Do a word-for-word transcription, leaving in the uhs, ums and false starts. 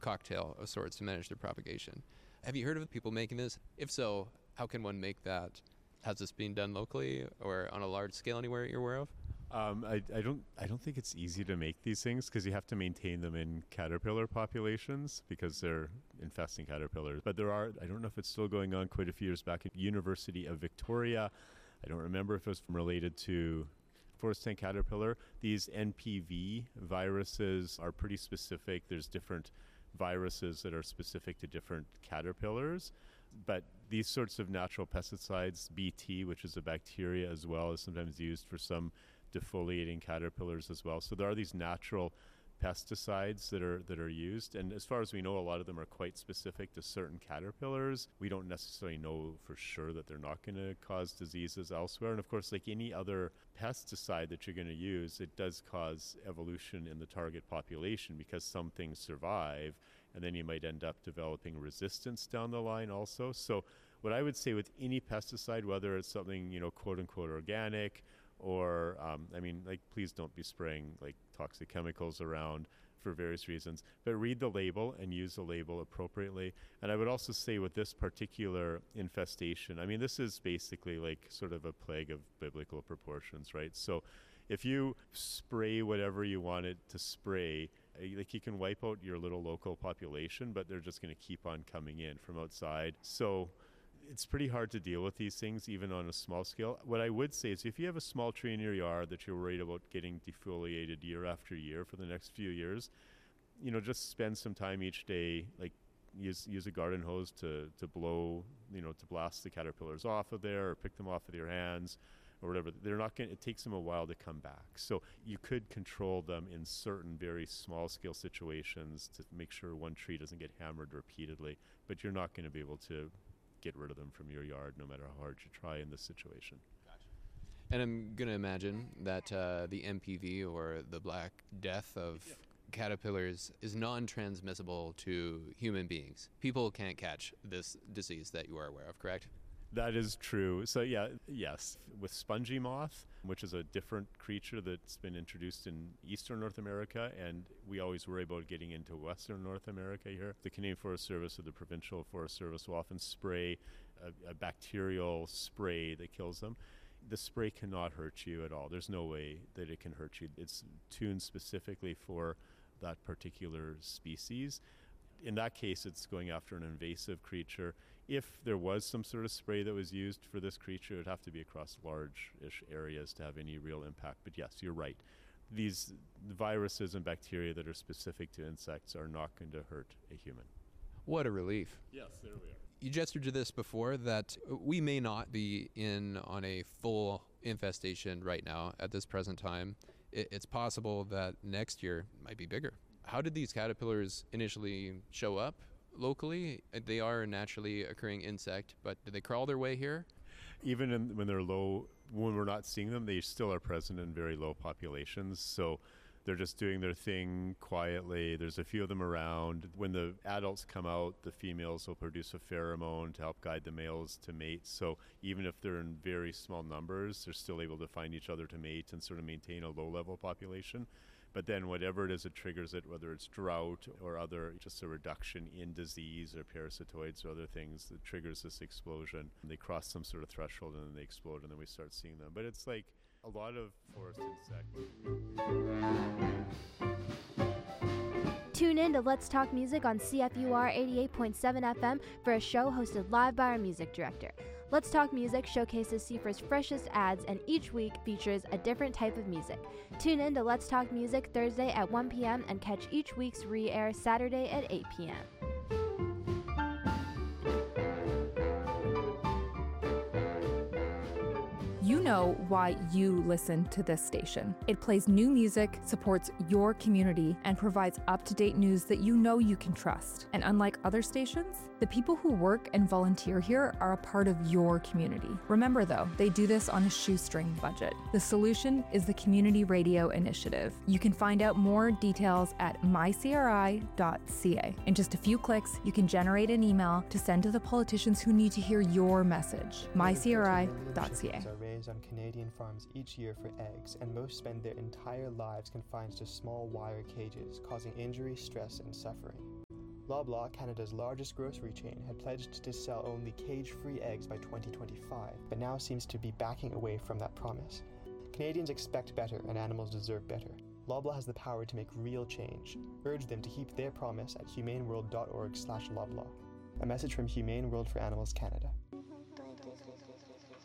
cocktail of sorts to manage their propagation. Have you heard of people making this? If so, how can one make that? Has this been done locally or on a large scale anywhere you're aware of? Um, I, I don't I don't think it's easy to make these things because you have to maintain them in caterpillar populations because they're infesting caterpillars. But there are, I don't know if it's still going on, quite a few years back at University of Victoria. I don't remember if it was related to forest tank caterpillar. These N P V viruses are pretty specific. There's different viruses that are specific to different caterpillars. But these sorts of natural pesticides, B T, which is a bacteria as well, is sometimes used for some defoliating caterpillars as well. So there are these natural pesticides that are that are used, and as far as we know, a lot of them are quite specific to certain caterpillars. We don't necessarily know for sure that they're not going to cause diseases elsewhere. And of course, like any other pesticide that you're going to use, it does cause evolution in the target population because some things survive, and then you might end up developing resistance down the line also. So what I would say with any pesticide, whether it's something, you know, quote unquote organic, or, um, I mean, like, please don't be spraying like toxic chemicals around for various reasons, but read the label and use the label appropriately. And I would also say with this particular infestation, I mean, this is basically like sort of a plague of biblical proportions, right? So if you spray whatever you want it to spray, like, you can wipe out your little local population, but they're just going to keep on coming in from outside. So it's pretty hard to deal with these things, even on a small scale. What I would say is if you have a small tree in your yard that you're worried about getting defoliated year after year for the next few years, you know, just spend some time each day, like use use a garden hose to, to blow, you know, to blast the caterpillars off of there, or pick them off with your hands or whatever. They're not going. It takes them a while to come back. So you could control them in certain very small scale situations to make sure one tree doesn't get hammered repeatedly, but you're not going to be able to get rid of them from your yard no matter how hard you try in this situation. Gotcha. And I'm going to imagine that uh, the M P V, or the Black Death of yeah. caterpillars, is non-transmissible to human beings. People can't catch this disease that you are aware of, correct? That is true. So yeah, yes, with spongy moth, which is a different creature that's been introduced in eastern North America, and we always worry about getting into western North America here. The Canadian Forest Service or the Provincial Forest Service will often spray a, a bacterial spray that kills them. The spray cannot hurt you at all. There's no way that it can hurt you. It's tuned specifically for that particular species. In that case, it's going after an invasive creature. If there was some sort of spray that was used for this creature, it would have to be across large-ish areas to have any real impact. But yes, you're right. These viruses and bacteria that are specific to insects are not going to hurt a human. What a relief. Yes, there we are. You gestured to this before, that we may not be in on a full infestation right now at this present time. It's possible that next year might be bigger. How did these caterpillars initially show up locally? They are a naturally occurring insect, but did they crawl their way here? Even in, when they're low, when we're not seeing them, they still are present in very low populations. So they're just doing their thing quietly. There's a few of them around. When the adults come out, the females will produce a pheromone to help guide the males to mate. So even if they're in very small numbers, they're still able to find each other to mate and sort of maintain a low-level population. But then whatever it is that triggers it, whether it's drought or other, just a reduction in disease or parasitoids or other things that triggers this explosion, they cross some sort of threshold and then they explode, and then we start seeing them. But it's like a lot of forest insects. Tune in to Let's Talk Music on C F U R eighty-eight point seven F M for a show hosted live by our music director. Let's Talk Music showcases C F U R's freshest ads, and each week features a different type of music. Tune in to Let's Talk Music Thursday at one p.m. and catch each week's re-air Saturday at eight p.m. You know why you listen to this station. It plays new music, supports your community, and provides up-to-date news that you know you can trust. And unlike other stations, the people who work and volunteer here are a part of your community. Remember though, they do this on a shoestring budget. The solution is the Community Radio Initiative. You can find out more details at my c r i dot c a. In just a few clicks, you can generate an email to send to the politicians who need to hear your message. my c r i dot c a. On Canadian farms each year for eggs, and most spend their entire lives confined to small wire cages, causing injury, stress, and suffering. Loblaw, Canada's largest grocery chain, had pledged to sell only cage-free eggs by twenty twenty-five, but now seems to be backing away from that promise. Canadians expect better and animals deserve better. Loblaw has the power to make real change. Urge them to keep their promise at humaneworld dot org slash loblaw. A message from Humane World for Animals Canada.